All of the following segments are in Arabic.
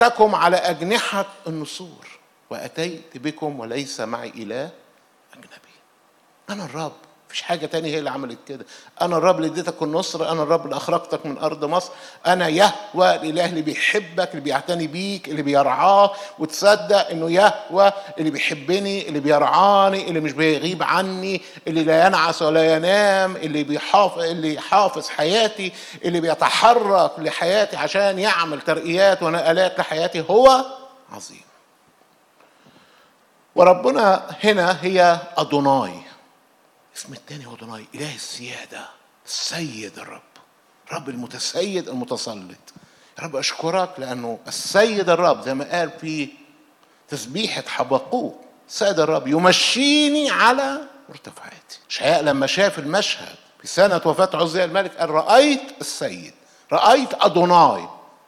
لكم على أجنحة النسور وأتيت بكم وليس معي إله أجنبي. أنا الرب، مفيش حاجة تانية هي اللي عملت كده. أنا الرب اللي اديتك النصر، أنا الرب اللي أخرجتك من أرض مصر، أنا يهوه الإله اللي بيحبك، اللي بيعتني بيك، اللي بيرعاه، وتصدق إنه يهوه اللي بيحبني، اللي بيرعاني، اللي مش بيغيب عني، اللي لا ينعس ولا ينام، اللي يحافظ حياتي، اللي بيتحرك لحياتي عشان يعمل ترقيات ونقلات لحياتي. هو عظيم. وربنا هنا هي أدوناي، اسم التاني هو أدوناي، إله السيادة، السيد الرب، رب المتسيد المتسلط. يا رب أشكرك لأنه السيد الرب زي ما قال في تسبيحة حبقوق، السيد الرب يمشيني على مرتفعاتي. إشعياء لما شاف المشهد في سنة وفاة عزيا الملك قال رأيت السيد، رأيت أدوناي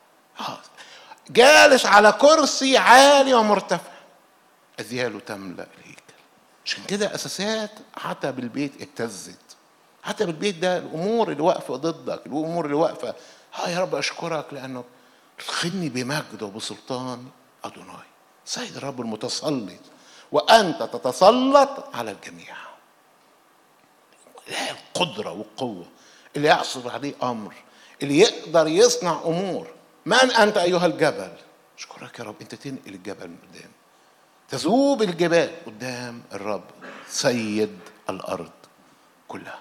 جالس على كرسي عالي ومرتفع، أذياله تملأ الهيكل. عشان كده أساسات عتب البيت اهتزت. عتب البيت ده الأمور اللي واقفة ضدك، الأمور اللي واقفة. يا رب أشكرك لأنه تدخلني بمجد وبسلطان أدوناي، سيد الرب المتسلط، وأنت تتسلط على الجميع. لا القدرة والقوة اللي يعصر عليه أمر، اللي يقدر يصنع أمور. من أنت أيها الجبل؟ أشكرك يا رب أنت تنقل الجبل من قدام، تذوب الجبال قدام الرب سيد الأرض كلها.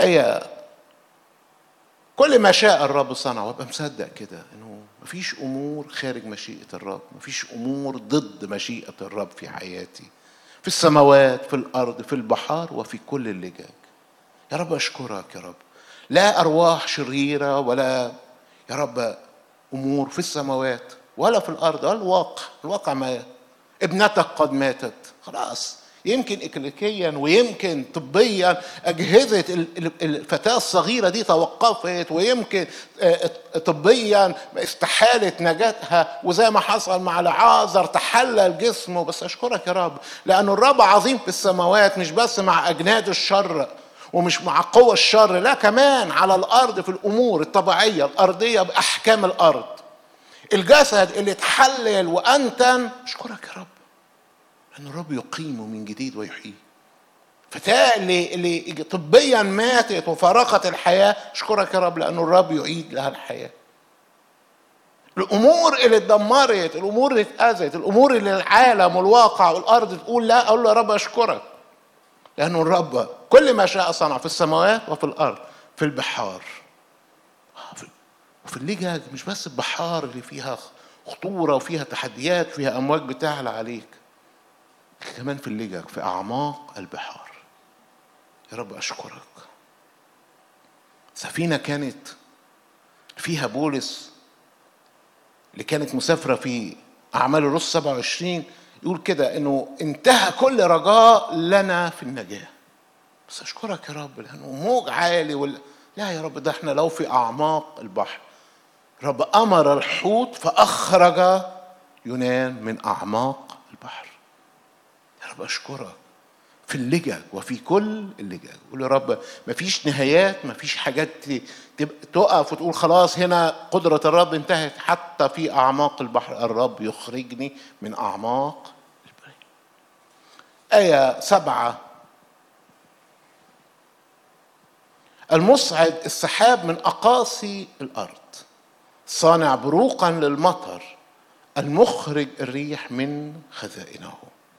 كل ما شاء الرب صنع. وابقى مصدق كده انه مفيش امور خارج مشيئة الرب، مفيش امور ضد مشيئة الرب في حياتي، في السماوات، في الارض، في البحار، وفي كل اللجاج. يا رب اشكرك يا رب، لا ارواح شريرة ولا يا رب امور في السماوات ولا في الارض ولا الواقع ما ابنتك قد ماتت خلاص. يمكن إكليكيا ويمكن طبيا أجهزة الفتاة الصغيرة دي توقفت، ويمكن طبيا استحالت نجاتها، وزي ما حصل مع لعازر تحلل جسمه. بس أشكرك يا رب لأن الرب عظيم في السماوات، مش بس مع أجناد الشر ومش مع قوى الشر، لا كمان على الأرض في الأمور الطبيعية الأرضية بأحكام الأرض. الجسد اللي اتحلل وأنتن، أشكرك يا رب أن الرب يقيمه من جديد ويحييه. فتاة اللي طبيا ماتت وفارقت الحياة، أشكرك يا رب لأن الرب يعيد لها الحياة. الأمور اللي اتدمرت، الأمور اللي اتأذت، الأمور اللي العالم والواقع والأرض تقول لا، أقول له يا رب أشكرك لأن الرب كل ما شاء صنع في السماوات وفي الأرض، في البحار وفي اللجاج. مش بس البحار اللي فيها خطورة وفيها تحديات وفيها أمواج بتعلى عليك، كمان في اللجاج في أعماق البحار. يا رب أشكرك. سفينة كانت فيها بولس اللي كانت مسافرة في أعمال الرسل 27 يقول كده إنه انتهى كل رجاء لنا في النجاة. بس أشكرك يا رب لأنه موج عالي لا يا رب، ده احنا لو في أعماق البحر، رب أمر الحوت فأخرج يونان من أعماق البحر. يا رب أشكرك في اللجاج وفي كل اللجاج. قول يا رب مفيش نهايات، مفيش حاجات تقف وتقول خلاص هنا قدرة الرب انتهت. حتى في أعماق البحر الرب يخرجني من أعماق البحر. آية 7: المصعد السحاب من أقاصي الأرض، صانع بروقا للمطر، المخرج الريح من خزائنه.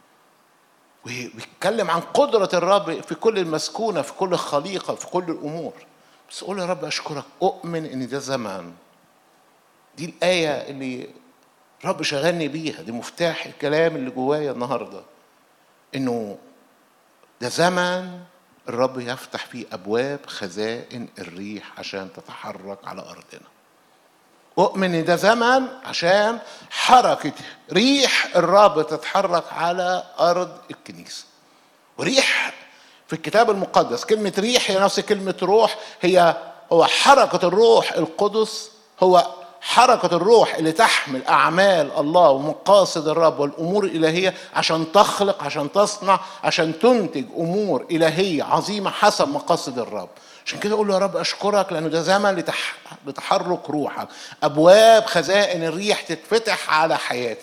وبيتكلم عن قدرة الرب في كل المسكونة، في كل الخليقة، في كل الأمور. بس قول يا رب أشكرك، أؤمن إن ده زمان. دي الآية اللي رب شغلني بيها، دي مفتاح الكلام اللي جوايا النهاردة، إنه ده زمان الرب يفتح فيه أبواب خزائن الريح عشان تتحرك على أرضنا. أؤمن إن ده زمن عشان حركة ريح الرب تتحرك على أرض الكنيسة. وريح في الكتاب المقدس كلمة ريح هي نفس كلمة روح، هو حركة الروح القدس، هو حركة الروح اللي تحمل أعمال الله ومقاصد الرب والأمور الإلهية عشان تخلق، عشان تصنع، عشان تنتج أمور إلهية عظيمة حسب مقاصد الرب. عشان كده اقول له يا رب اشكرك لانه ده زمن لتحرك روحك، ابواب خزائن الريح تتفتح على حياتي.